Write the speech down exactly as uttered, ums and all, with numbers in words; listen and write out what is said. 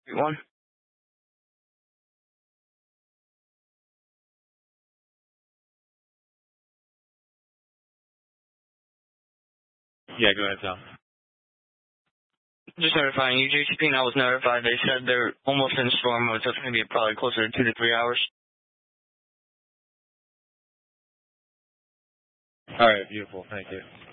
One. Yeah, go ahead, Tom. Just notifying you, J C P now was notified. They said they're almost in storm mode, so it's going to be probably closer to two to three hours. All right, beautiful. Thank you.